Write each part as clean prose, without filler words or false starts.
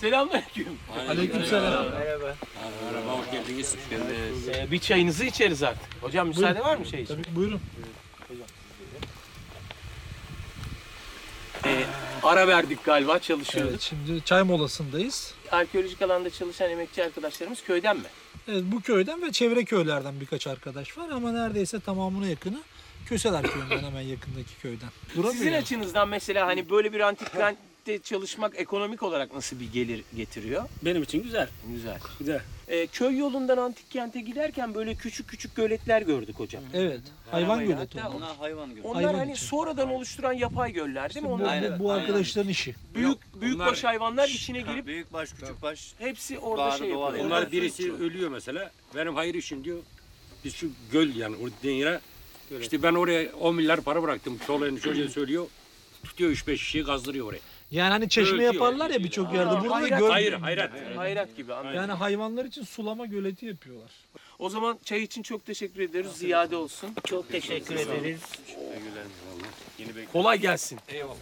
Selamünaleyküm. Aleykümselam. Merhaba. Merhaba, hoş geldiniz. Bir çayınızı içeriz artık. Hocam müsaade var mı çay için? Tabii buyurun. Ara verdik galiba, çalışıyorduk. Evet, şimdi çay molasındayız. Arkeolojik alanda çalışan emekçi arkadaşlarımız köyden mi? Evet, bu köyden ve çevre köylerden birkaç arkadaş var ama neredeyse tamamına yakını Köseler köyünden, hemen yakındaki köyden. Sizin açınızdan mesela hani böyle bir antik kentte çalışmak ekonomik olarak nasıl bir gelir getiriyor? Benim için güzel. Güzel. Güzel. Köy yolundan antik kente giderken böyle küçük küçük göletler gördük hocam. Evet, hayvan göleti Hatta onlar. Hayvan gibi. Onlar Hayvan hani için. sonradan oluşturan yapay göller değil mi? Onlar Bu arkadaşların işi. büyükbaş hayvanlar içine girip Büyük baş, küçük baş. hepsi orada Bağırdı, şey yapıyor. doğal. Onlar birisi ölüyor mesela. Benim hayır işim diyor. Biz şu göl yani o dediğin yere. İşte ben oraya 10 milyar para bıraktım. Çoluğunu çocuğa söylüyor. Tutuyor 3-5 kişiyi gazdırıyor oraya. Yani hani çeşme Öğretiyor. yaparlar ya birçok yerde. Burada da hayrat. göl. Hayrat. Hayrat gibi anladım. Yani hayvanlar için sulama göleti yapıyorlar. O zaman çay için çok teşekkür ederiz. Ziyade olsun. Çok teşekkür ederiz. Kolay gelsin.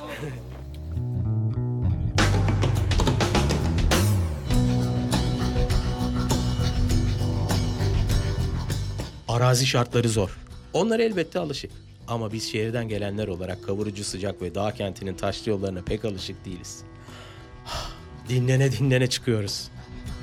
Arazi şartları zor. Onlar elbette alışık. Ama biz şehirden gelenler olarak kavurucu sıcak ve dağ kentinin taşlı yollarına pek alışık değiliz. Dinlene dinlene çıkıyoruz.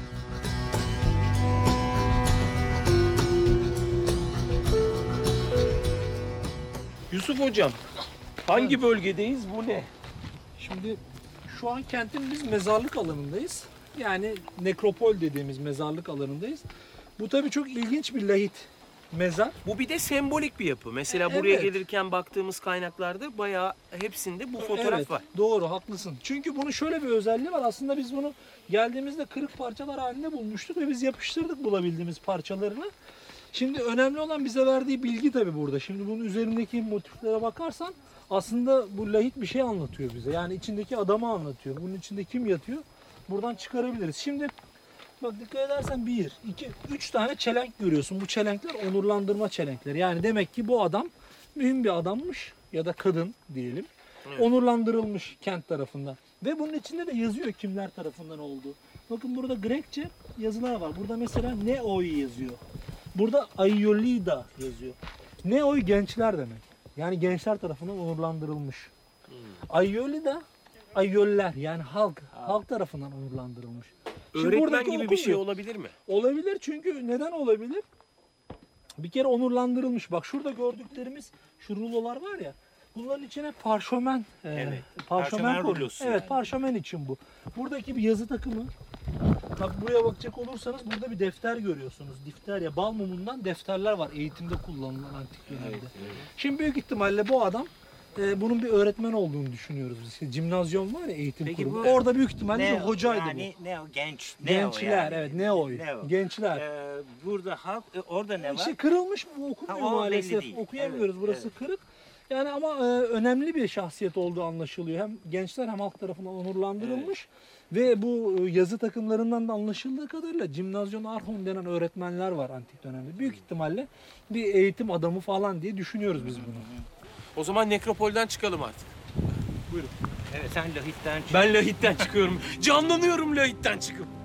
Yusuf hocam, hangi bölgedeyiz? Bu ne? Şimdi şu an kentin biz mezarlık alanındayız. Yani nekropol dediğimiz mezarlık alanındayız. Bu tabii çok ilginç bir lahit mezar. Bu bir de sembolik bir yapı. Mesela buraya Evet. gelirken baktığımız kaynaklarda bayağı hepsinde bu fotoğraf Evet, var. doğru, haklısın. Çünkü bunun şöyle bir özelliği var. Aslında biz bunu geldiğimizde kırık parçalar halinde bulmuştuk ve biz yapıştırdık bulabildiğimiz parçalarını. Şimdi önemli olan bize verdiği bilgi tabii burada. Şimdi bunun üzerindeki motiflere bakarsan aslında bu lahit bir şey anlatıyor bize. Yani içindeki adamı anlatıyor. Bunun içinde kim yatıyor? Buradan çıkarabiliriz. Şimdi bak dikkat edersen 1, 2, 3 tane çelenk görüyorsun. Bu çelenkler onurlandırma çelenkleri. Yani demek ki bu adam mühim bir adammış ya da kadın diyelim. Evet. Onurlandırılmış kent tarafından. Ve bunun içinde de yazıyor kimler tarafından olduğu. Bakın burada Grekçe yazılar var. Burada mesela Neoi yazıyor. Burada Aiolida yazıyor. Neoi gençler demek. Yani gençler tarafından onurlandırılmış. Aiolida Ayoller yani halk tarafından onurlandırılmış. Şimdi Öğretmen buradaki gibi bir şey okumuyor. olabilir mi? Olabilir çünkü neden olabilir? Bir kere onurlandırılmış. Bak şurada gördüklerimiz şu rulolar var ya. Bunların içine parşömen, Evet. parşömen Parşömen koyuyor. rulosu Evet, yani. parşömen için bu. Buradaki bir yazı takımı. Bak buraya bakacak olursanız burada bir defter görüyorsunuz. Difterya, bal mumundan defterler var eğitimde kullanılan antik dönemde. Şimdi büyük ihtimalle bu adam bunun bir öğretmen olduğunu düşünüyoruz biz. İşte Cimnazyum var ya eğitim Peki kurumu. bu Orada büyük ihtimalle bir Ne hocaydı yani, ne o genç? bu. Ne Gençler, o yani? evet, ne oy? Ne o? Gençler. Burada halk, orada ne var? İşte kırılmış bu okumuyor Ha, o belli maalesef. değil. Okuyamıyoruz. Evet, Burası kırık. Yani ama önemli bir şahsiyet olduğu anlaşılıyor. Hem gençler hem halk tarafından onurlandırılmış. Ve bu yazı takımlarından da anlaşıldığı kadarıyla Gymnasium Archon denen öğretmenler var antik dönemde. Büyük ihtimalle bir eğitim adamı falan diye düşünüyoruz biz bunu. O zaman nekropolden çıkalım artık. Evet sen lahitten çık. Ben lahitten çıkıyorum. Canlanıyorum lahitten çıkıp.